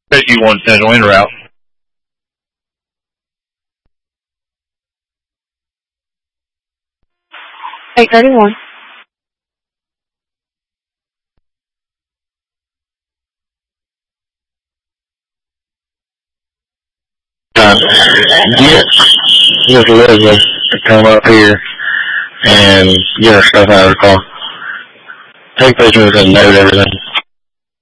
51 Central en route. Eight 31. Get Elizabeth to come up here and get her stuff out of the car. Take pictures and note everything.